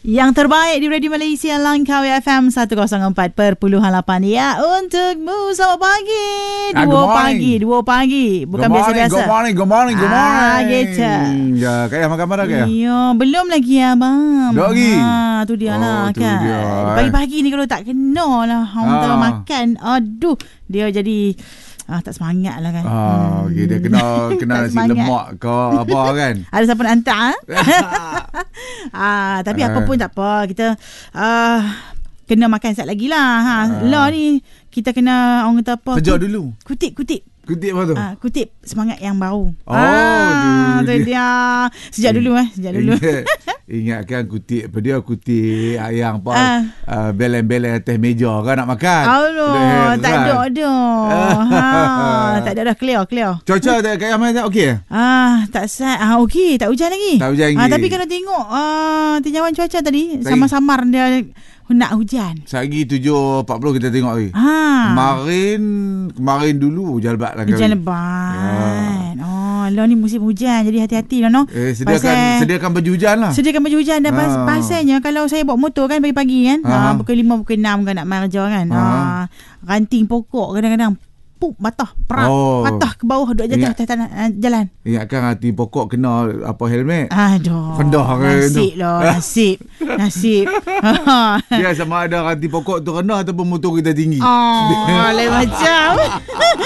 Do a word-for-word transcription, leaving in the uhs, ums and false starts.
Yang terbaik di Radio Malaysia Langkawi F M seratus empat perpuluhan lapan. Ya, untukmu selamat pagi. Ah, Dua good pagi, dua pagi. Bukan good morning, biasa-biasa. Good morning, good morning, good morning. Ah, gitu. Ya, Kak Yah makan apa dah, Kak Yah? Ya, belum lagi abang. Belum lagi? Ha, tu dia Oh, lah tu kan. dia, eh. Pagi-pagi ni kalau tak kena lah orang Ah. tak makan. Aduh, dia jadi ah, tak semangat lah kan. Ah, okay, dia kena kena Tak nasi semangat. lemak ke apa kan? Ada siapa nak hantar? ah, tapi apa pun tak apa. Kita uh, kena makan sat lagi lah. Ha. Ah. Lah ni kita kena orang kata apa? Kejap Kut- dulu. Kutip-kutip. Kutip apa tu? Ah, kutip semangat yang baru. Oh, ah, tu tu dia. dia. Sejak dulu eh, sejak dulu. Ingat, ingatkan kutip apa dia kutip yang apa Ah. uh, belen-belen atas meja kan nak makan. Allah, Dah tak heran. ada dah. ha, tak ada dah, clear, clear. Cuaca tak Kak Yah macam okey? Ah, tak sat. Ah, okey, tak hujan lagi. Tak hujan Ah, lagi. tapi kalau tengok ah tinjauan cuaca tadi, Tadi- samar-samar dia nak hujan. Sehari tujuh empat puluh kita tengok lagi. Ha. Kemarin Kemarin dulu hujan lebat lah. Hujan kali. lebat. Oh, lah ni musim hujan, jadi hati-hati lah no. Eh, sediakan Pasal- sediakan baju hujan lah. Sediakan baju hujan dan pas, Ah. pasalnya kalau saya bawa motor kan pagi-pagi kan, Ah. ha. pukul lima pukul enam kan nak mai kerja kan. Ha. Ah. Ranting pokok kadang-kadang pup patah, perak, Oh. patah ke bawah duk jatuh Ingat. atas tanah uh, jalan. Ingatkan hati pokok kena apa helmet. Aduh. Rendah ke Nasib tu? lah, nasib. Nasib. Dia sama ada hati pokok tu rendah ataupun motor kita tinggi. Oh, lain macam.